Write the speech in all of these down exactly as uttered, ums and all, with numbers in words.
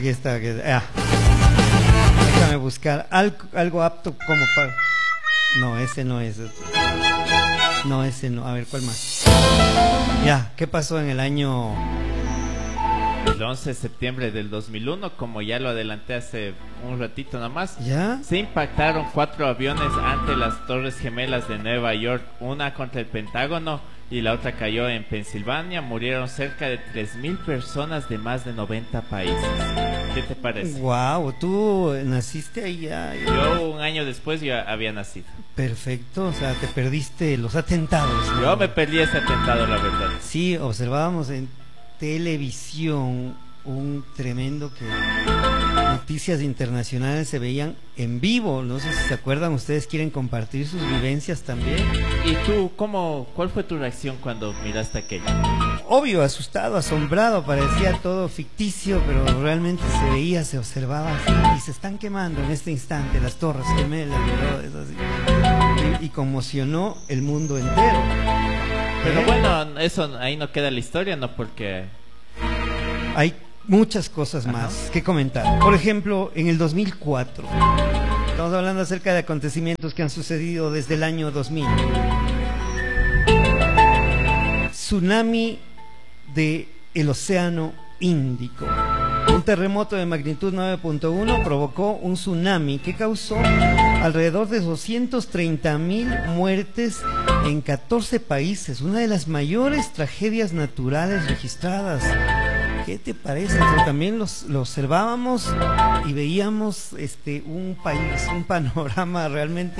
aquí está. Aquí está. Ah. Déjame buscar algo, algo apto como para... No, ese no es. No, ese no. A ver, ¿cuál más? Ya, ¿qué pasó en el año...? El once de septiembre del dos mil uno, como ya lo adelanté hace un ratito nomás, ¿Ya? se impactaron cuatro aviones ante las Torres Gemelas de Nueva York, una contra el Pentágono y la otra cayó en Pensilvania. Murieron cerca de tres mil personas de más de noventa países. ¿Qué te parece? Wow, tú naciste ahí ya. Yo un año después ya había nacido. Perfecto, o sea, te perdiste los atentados, ¿no? Yo me perdí ese atentado, la verdad. Sí, observábamos en televisión un tremendo que noticias internacionales se veían en vivo. No sé si se acuerdan, ustedes quieren compartir sus vivencias también. ¿Y tú, cómo, cuál fue tu reacción cuando miraste aquello? Obvio, asustado, asombrado, parecía todo ficticio, pero realmente se veía, se observaba así, y se están quemando en este instante las Torres Gemelas y todo eso así. Y, y conmocionó el mundo entero. Pero ¿Eh? bueno, eso ahí no queda la historia, ¿no? Porque hay muchas cosas Ajá. más que comentar. Por ejemplo, en el dos mil cuatro, estamos hablando acerca de acontecimientos que han sucedido desde el año dos mil. Tsunami de el Océano Índico. Un terremoto de magnitud nueve punto uno provocó un tsunami que causó alrededor de doscientas treinta mil muertes en catorce países, una de las mayores tragedias naturales registradas. ¿Qué te parece? Pero también los, lo observábamos y veíamos este, un país, un panorama realmente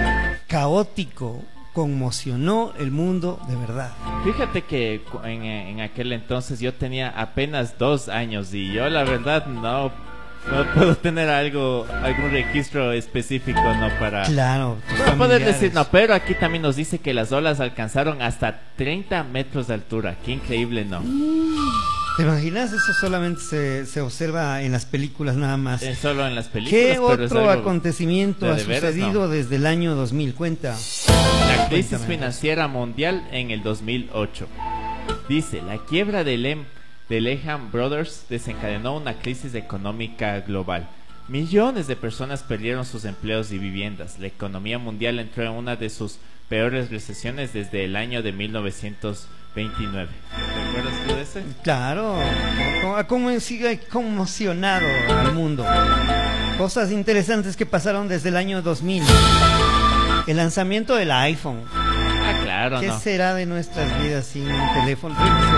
caótico. Conmocionó el mundo de verdad. fíjate que en, en aquel entonces yo tenía apenas dos años y yo la verdad no, no puedo tener algo, algún registro específico, no para, Claro, para poder decir, no, pero aquí también nos dice que las olas alcanzaron hasta treinta metros de altura. Qué increíble, ¿no? ¿Te imaginas? Eso solamente se, se observa en las películas nada más. Es solo en las películas. ¿Qué pero otro es algo acontecimiento de ha de veras, sucedido no. desde el año dos mil? Cuenta. La crisis Cuéntame. financiera mundial en el dos mil ocho. Dice, la quiebra de, Lem, de Lehman Brothers desencadenó una crisis económica global. Millones de personas perdieron sus empleos y viviendas. La economía mundial entró en una de sus peores recesiones desde el año de mil novecientos veintinueve. ¿Te acuerdas tú de ese? Claro, como, como sigue conmocionado al mundo. Cosas interesantes que pasaron desde el año dos mil. El lanzamiento del iPhone. Ah, claro, ¿Qué no. será de nuestras vidas sin un teléfono?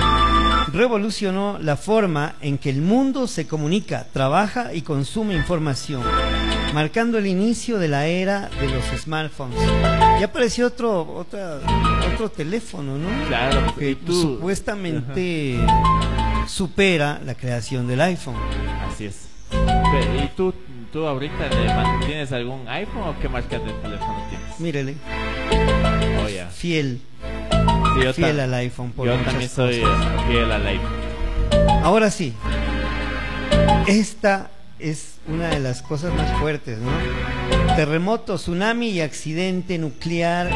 Revolucionó la forma en que el mundo se comunica, trabaja y consume información, marcando el inicio de la era de los smartphones. Ya apareció otro otra, otro teléfono, ¿no? Claro, Que y tú- supuestamente supera la creación del iPhone. Así es. Pe- ¿Y tú, tú ahorita le man- tienes algún iPhone o qué marca de teléfono tienes? Mírele, Oh, ya. fiel, Sí, yo fiel ta- al iPhone. Por Yo muchas también soy cosas. eh, fiel al iPhone. Ahora sí, esta es una de las cosas más fuertes, ¿no? Terremoto, tsunami y accidente nuclear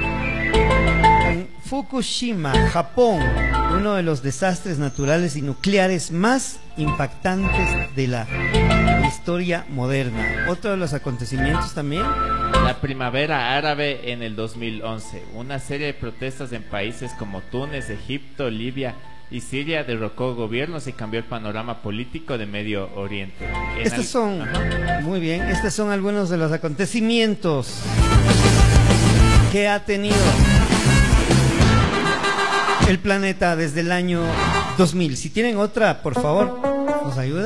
en Fukushima, Japón, uno de los desastres naturales y nucleares más impactantes de la historia moderna. Otro de los acontecimientos también, La primavera árabe en el dos mil once. Una serie de protestas en países como Túnez, Egipto, Libia y Siria derrocó gobiernos y cambió el panorama político de Medio Oriente. En estos al- son, Ajá. muy bien, estos son algunos de los acontecimientos que ha tenido el planeta desde el año dos mil. Si tienen otra, por favor, nos ayudan.